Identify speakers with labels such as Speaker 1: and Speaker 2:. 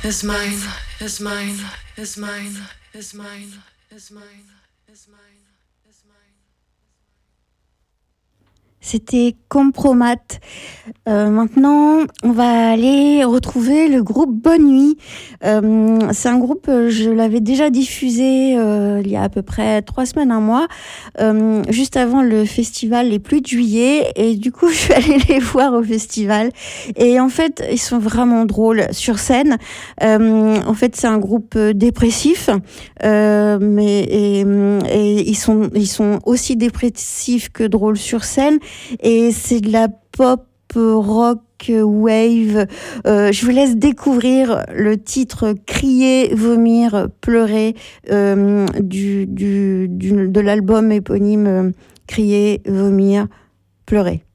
Speaker 1: is mine, is mine, is mine, is mine, is mine, is mine, is mine.
Speaker 2: C'était Compromat. Maintenant, on va aller retrouver le groupe Bonne Nuit. C'est un groupe, je l'avais déjà diffusé il y a à peu près 3 semaines, un mois, juste avant le festival Les Pluies de Juillet. Et du coup, je suis allée les voir au festival. Et en fait, ils sont vraiment drôles sur scène. En fait, c'est un groupe dépressif, et ils sont aussi dépressifs que drôles sur scène. Et c'est de la pop rock wave. Je vous laisse découvrir le titre Crier, vomir, pleurer de l'album éponyme Crier, vomir, pleurer.